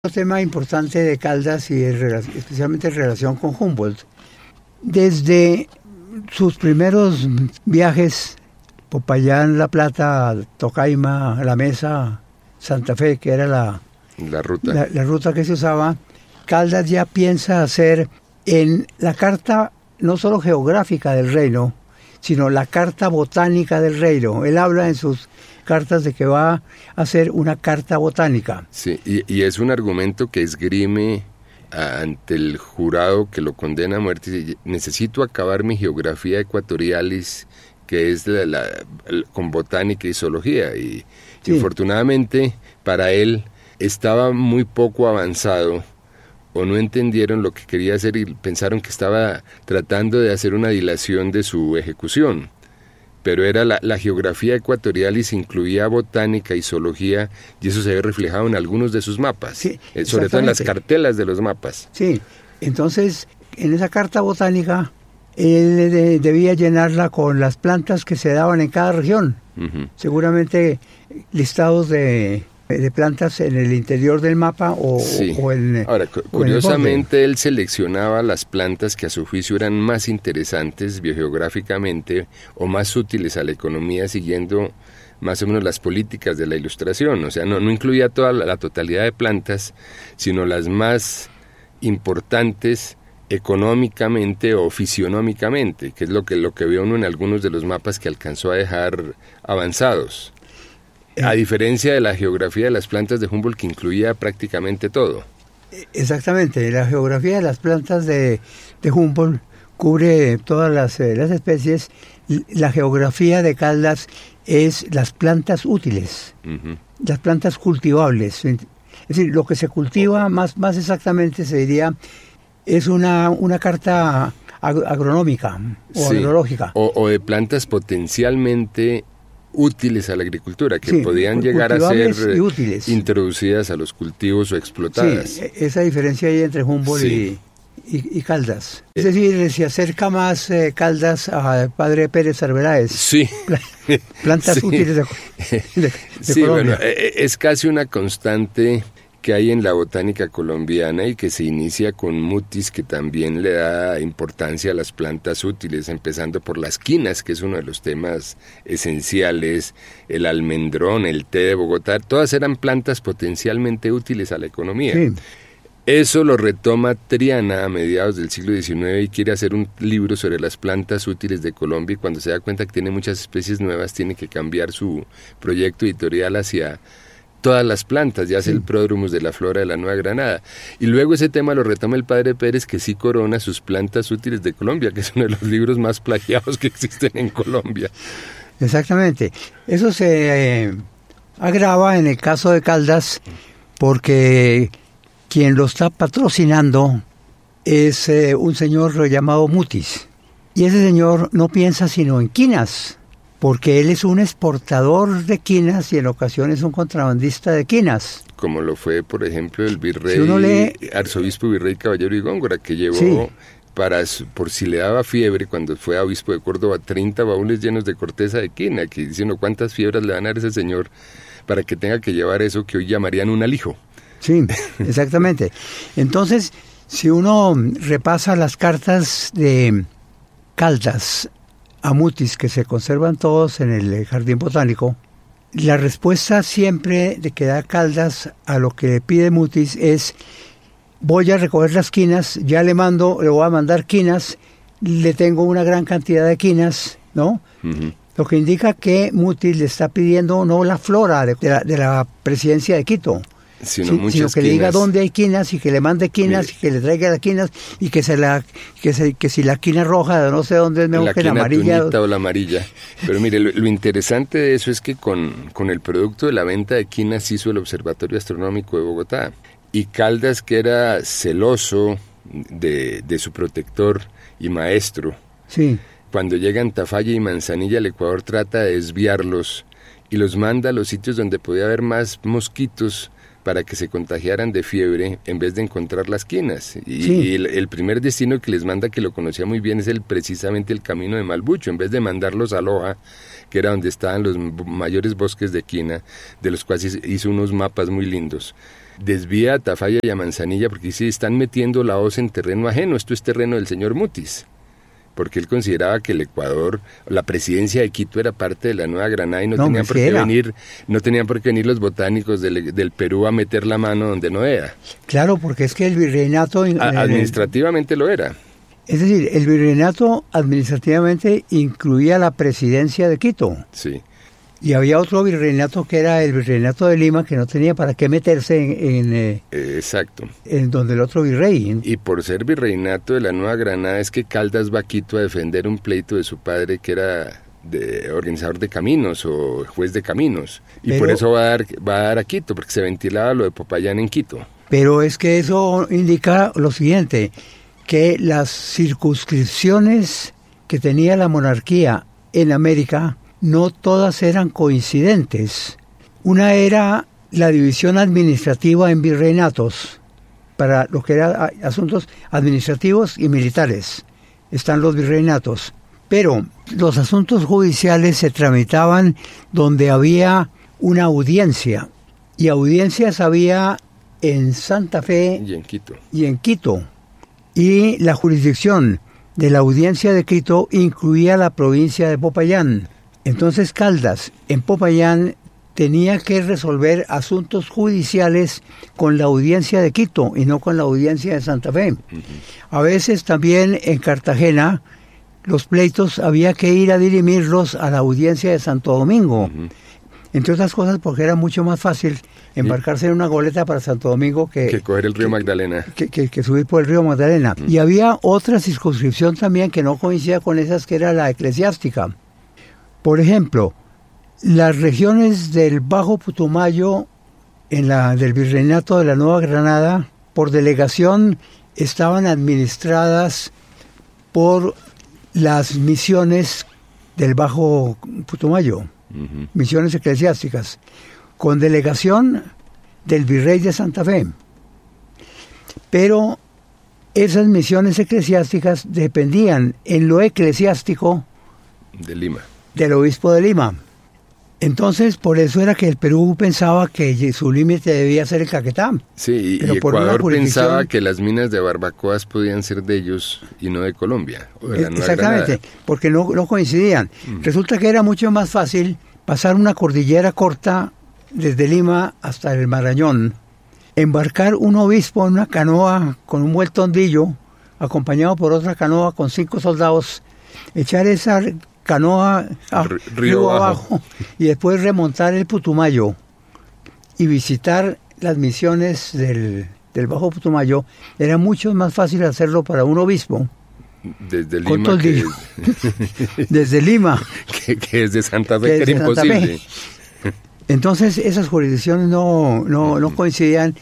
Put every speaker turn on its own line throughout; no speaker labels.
Un tema importante de Caldas y especialmente en relación con Humboldt. Desde sus primeros viajes, Popayán, La Plata, Tocaima, La Mesa, Santa Fe, que era la ruta que se usaba, Caldas ya piensa hacer en la carta no solo geográfica del reino, sino la carta botánica del reino. Él habla en sus cartas de que va a hacer una carta botánica.
Sí, y es un argumento que esgrime ante el jurado que lo condena a muerte. Necesito acabar mi geografía equatorialis, que es con botánica y zoología. Y sí, infortunadamente para él estaba muy poco avanzado, o no entendieron lo que quería hacer y pensaron que estaba tratando de hacer una dilación de su ejecución. Pero era la geografía ecuatorialis, incluía botánica y zoología, y eso se ve reflejado en algunos de sus mapas, sí, sobre todo en las cartelas de los mapas.
Sí, entonces en esa carta botánica él debía llenarla con las plantas que se daban en cada región. Uh-huh. Seguramente listados de plantas en el interior del mapa
sí.
o en...
Ahora, curiosamente él seleccionaba las plantas que a su juicio eran más interesantes biogeográficamente o más útiles a la economía, siguiendo más o menos las políticas de la Ilustración. O sea, no incluía toda la totalidad de plantas, sino las más importantes económicamente o fisionómicamente, que es lo que ve uno en algunos de los mapas que alcanzó a dejar avanzados. A diferencia de la geografía de las plantas de Humboldt, que incluía prácticamente todo.
Exactamente, la geografía de las plantas de Humboldt cubre todas las especies. La geografía de Caldas es las plantas útiles, uh-huh, las plantas cultivables. Es decir, lo que se cultiva más exactamente se diría es una carta agronómica o sí, agrológica.
O de plantas potencialmente útiles a la agricultura, que sí, podían llegar a ser introducidas a los cultivos o explotadas.
Sí, esa diferencia hay entre Humboldt sí, y Caldas. Es decir, se acerca más Caldas al padre Pérez Arbeláez.
Sí.
Plantas sí, útiles de
sí,
Colombia.
Bueno, es casi una constante que hay en la botánica colombiana y que se inicia con Mutis, que también le da importancia a las plantas útiles, empezando por las quinas, que es uno de los temas esenciales, el almendrón, el té de Bogotá, todas eran plantas potencialmente útiles a la economía. Sí. Eso lo retoma Triana a mediados del siglo XIX y quiere hacer un libro sobre las plantas útiles de Colombia, y cuando se da cuenta que tiene muchas especies nuevas, tiene que cambiar su proyecto editorial hacia todas las plantas, ya hace sí, el Prodromus de la flora de la Nueva Granada. Y luego ese tema lo retoma el padre Pérez, que sí corona sus plantas útiles de Colombia, que es uno de los libros más plagiados que existen en Colombia.
Exactamente. Eso se agrava en el caso de Caldas, porque quien lo está patrocinando es un señor llamado Mutis. Y ese señor no piensa sino en quinas, porque él es un exportador de quinas y en ocasiones un contrabandista de quinas.
Como lo fue, por ejemplo, el virrey, arzobispo virrey Caballero y Góngora, que llevó sí, por si le daba fiebre, cuando fue obispo de Córdoba, 30 baúles llenos de corteza de quina, que diciendo cuántas fiebres le van a dar a ese señor para que tenga que llevar eso que hoy llamarían un alijo.
Sí, exactamente. Entonces, si uno repasa las cartas de Caldas a Mutis, que se conservan todos en el Jardín Botánico, la respuesta siempre de que da Caldas a lo que le pide Mutis es: voy a recoger las quinas, ya le voy a mandar quinas, le tengo una gran cantidad de quinas, ¿no? Uh-huh. Lo que indica que Mutis le está pidiendo no la flora de la presidencia de Quito, sino que le diga dónde hay quinas y que le mande quinas. Mire, y que le traiga las quinas y que si la quina roja de no sé dónde es mejor que la amarilla
o la amarilla. Pero mire, lo interesante de eso es que con el producto de la venta de quinas hizo el Observatorio Astronómico de Bogotá, y Caldas, que era celoso de su protector y maestro,
sí,
cuando llegan Tafalla y Manzanilla al Ecuador trata de desviarlos y los manda a los sitios donde podía haber más mosquitos para que se contagiaran de fiebre en vez de encontrar las quinas. Y el primer destino que les manda, que lo conocía muy bien, es precisamente el camino de Malbucho, en vez de mandarlos a Loja, que era donde estaban los mayores bosques de quina, de los cuales hizo unos mapas muy lindos. desvía a Tafalla y a Manzanilla porque sí están metiendo la hoz en terreno ajeno, esto es terreno del señor Mutis, porque él consideraba que el Ecuador, la presidencia de Quito era parte de la Nueva Granada y no tenían por qué venir los botánicos del Perú a meter la mano donde no era.
Claro, porque es que el virreinato...
administrativamente lo era.
Es decir, el virreinato administrativamente incluía la presidencia de Quito.
Sí.
Y había otro virreinato que era el virreinato de Lima, que no tenía para qué meterse
exacto.
En donde el otro virrey.
Y por ser virreinato de la Nueva Granada es que Caldas va a Quito a defender un pleito de su padre que era organizador de caminos o juez de caminos. Y por eso va a dar a Quito, porque se ventilaba lo de Popayán en Quito.
Pero es que eso indica lo siguiente, que las circunscripciones que tenía la monarquía en América no todas eran coincidentes. Una era la división administrativa en virreinatos, para lo que eran asuntos administrativos y militares. Están los virreinatos. Pero los asuntos judiciales se tramitaban donde había una audiencia. Y audiencias había en Santa Fe
y en Quito.
Y la jurisdicción de la audiencia de Quito incluía la provincia de Popayán. Entonces Caldas, en Popayán, tenía que resolver asuntos judiciales con la audiencia de Quito y no con la audiencia de Santa Fe. Uh-huh. A veces también en Cartagena, los pleitos había que ir a dirimirlos a la audiencia de Santo Domingo. Uh-huh. Entre otras cosas porque era mucho más fácil embarcarse en una goleta para Santo Domingo que
coger el río Magdalena.
Que subir por el río Magdalena. Uh-huh. Y había otra circunscripción también que no coincidía con esas, que era la eclesiástica. Por ejemplo, las regiones del Bajo Putumayo del Virreinato de la Nueva Granada, por delegación, estaban administradas por las misiones del Bajo Putumayo, uh-huh. Misiones eclesiásticas, con delegación del Virrey de Santa Fe. Pero esas misiones eclesiásticas dependían en lo eclesiástico
de Lima.
Del obispo de Lima. Entonces, por eso era que el Perú pensaba que su límite debía ser el Caquetá.
Sí, y Ecuador pensaba que las minas de barbacoas podían ser de ellos y no de Colombia. O de la Nueva
exactamente,
Granada.
Porque no coincidían. Resulta que era mucho más fácil pasar una cordillera corta desde Lima hasta el Marañón, embarcar un obispo en una canoa con un buen tondillo, acompañado por otra canoa con 5 soldados, echar esa canoa río abajo y después remontar el Putumayo y visitar las misiones del Bajo Putumayo. Era mucho más fácil hacerlo para un obispo
desde Lima
desde Lima
que desde Santa Fe, que era imposible.
Entonces esas jurisdicciones no coincidían.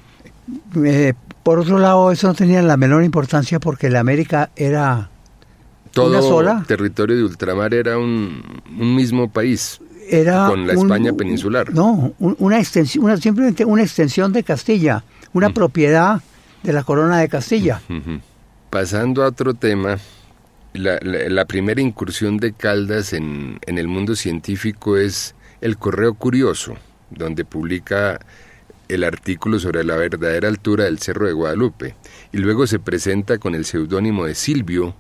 Por otro lado, eso no tenía la menor importancia porque la América era
todo territorio de ultramar, era un mismo país, con la España peninsular.
No, simplemente una extensión de Castilla, una propiedad de la corona de Castilla.
Uh-huh. Pasando a otro tema, la primera incursión de Caldas en el mundo científico es el Correo Curioso, donde publica el artículo sobre la verdadera altura del Cerro de Guadalupe, y luego se presenta con el seudónimo de Silvio,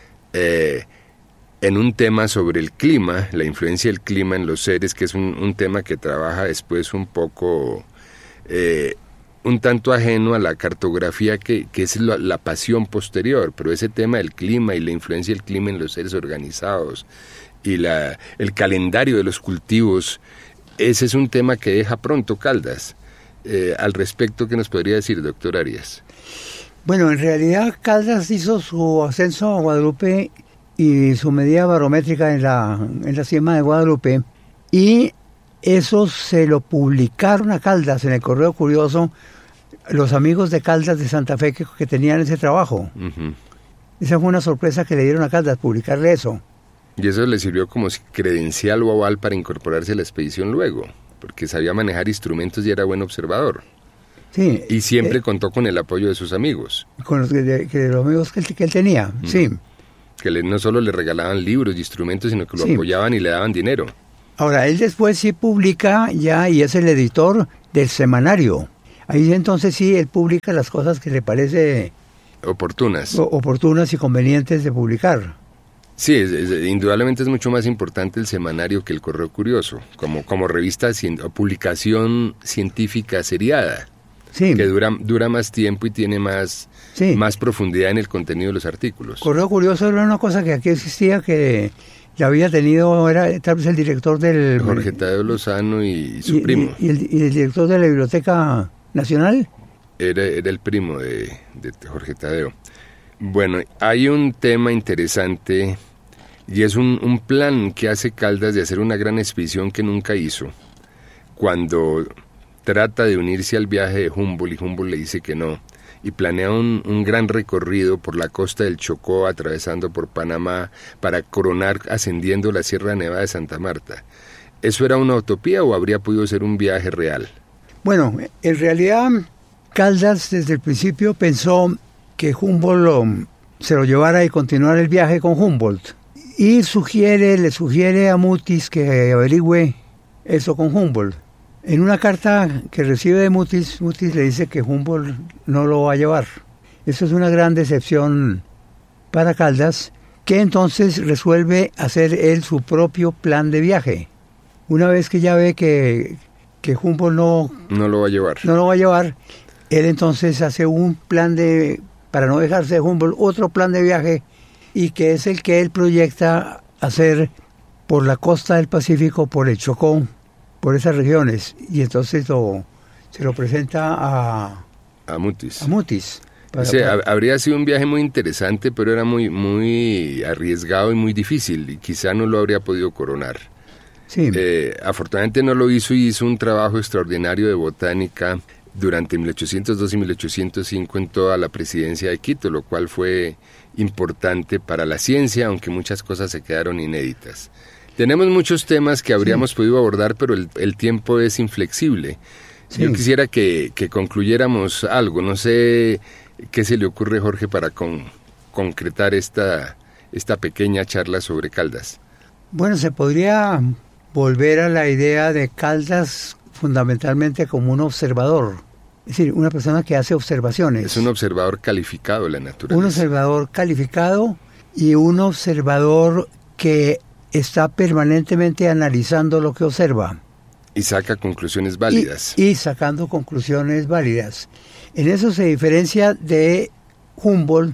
en un tema sobre el clima, la influencia del clima en los seres, que es un tema que trabaja después un poco, un tanto ajeno a la cartografía que es la pasión posterior, pero ese tema del clima y la influencia del clima en los seres organizados y el calendario de los cultivos, ese es un tema que deja pronto Caldas. Al respecto, ¿qué nos podría decir, doctor Arias?
Bueno, en realidad Caldas hizo su ascenso a Guadalupe y su medida barométrica en la cima de Guadalupe, y eso se lo publicaron a Caldas en el Correo Curioso los amigos de Caldas de Santa Fe que tenían ese trabajo. Uh-huh. Esa fue una sorpresa que le dieron a Caldas, publicarle eso.
Y eso le sirvió como credencial o aval para incorporarse a la expedición luego, porque sabía manejar instrumentos y era buen observador.
Sí,
y siempre contó con el apoyo de sus amigos.
Con los amigos que él tenía, sí.
Que no solo le regalaban libros y instrumentos, sino que lo apoyaban y le daban dinero.
Ahora, él después sí publica ya y es el editor del semanario. Ahí entonces sí, él publica las cosas que le parece oportunas y convenientes de publicar.
Sí, indudablemente es mucho más importante el semanario que el Correo Curioso, como revista o publicación científica seriada,
sí,
que dura más tiempo y tiene más profundidad en el contenido de los artículos.
Correo Curioso era una cosa que aquí existía, que ya había tenido, era tal vez el director del...
Jorge Tadeo Lozano y su primo.
Y el director de la Biblioteca Nacional.
Era el primo de Jorge Tadeo. Bueno, hay un tema interesante y es un plan que hace Caldas de hacer una gran expedición que nunca hizo. Cuando trata de unirse al viaje de Humboldt y Humboldt le dice que no, y planea un gran recorrido por la costa del Chocó, atravesando por Panamá, para coronar ascendiendo la Sierra Nevada de Santa Marta. ¿Eso era una utopía o habría podido ser un viaje real?
Bueno, en realidad Caldas desde el principio pensó que Humboldt se lo llevara y continuara el viaje con Humboldt. Y le sugiere a Mutis que averigüe eso con Humboldt. En una carta que recibe de Mutis le dice que Humboldt no lo va a llevar. Eso es una gran decepción para Caldas, que entonces resuelve hacer él su propio plan de viaje. Una vez que ya ve que Humboldt no lo va a llevar, él entonces hace un plan para no dejarse de Humboldt, otro plan de viaje, y que es el que él proyecta hacer por la costa del Pacífico, por el Chocó, por esas regiones, y entonces se lo presenta a Mutis.
Habría sido un viaje muy interesante, pero era muy, muy arriesgado y muy difícil, y quizá no lo habría podido coronar.
Sí.
Afortunadamente no lo hizo y hizo un trabajo extraordinario de botánica durante 1802 y 1805 en toda la presidencia de Quito, lo cual fue importante para la ciencia, aunque muchas cosas se quedaron inéditas. Tenemos muchos temas que habríamos podido abordar, pero el tiempo es inflexible. Sí. Yo quisiera que concluyéramos algo. No sé qué se le ocurre, Jorge, para concretar esta pequeña charla sobre Caldas.
Bueno, se podría volver a la idea de Caldas fundamentalmente como un observador, es decir, una persona que hace observaciones.
Es un observador calificado de la naturaleza.
Un observador calificado y un observador que está permanentemente analizando lo que observa.
Y saca conclusiones válidas.
Y sacando conclusiones válidas. En eso se diferencia de Humboldt,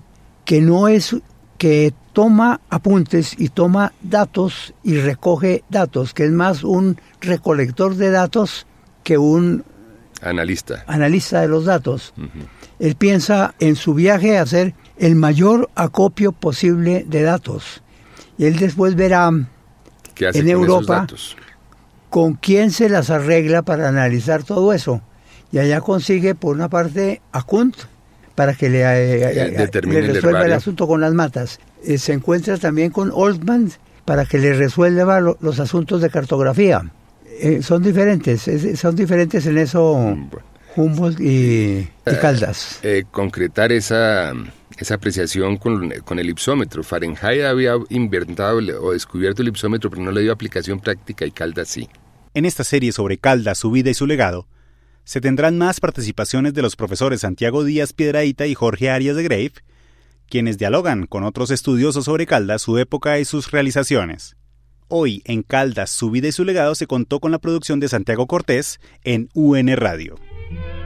que toma apuntes y toma datos y recoge datos, que es más un recolector de datos que un analista de los datos. Uh-huh. Él piensa en su viaje hacer el mayor acopio posible de datos. Y él después verá en Europa con quién se las arregla para analizar todo eso. Y allá consigue, por una parte, a Kunt, para que le resuelva el asunto con las matas. Se encuentra también con Oldman, para que le resuelva los asuntos de cartografía. Son diferentes en eso Humboldt y Caldas.
Concretar esa apreciación con el ipsómetro. Fahrenheit había inventado o descubierto el ipsómetro, pero no le dio aplicación práctica, y Caldas sí.
En esta serie sobre Caldas, su vida y su legado, se tendrán más participaciones de los profesores Santiago Díaz Piedrahita y Jorge Arias de Grave, quienes dialogan con otros estudiosos sobre Caldas, su época y sus realizaciones. Hoy, en Caldas, su vida y su legado, se contó con la producción de Santiago Cortés en UN Radio.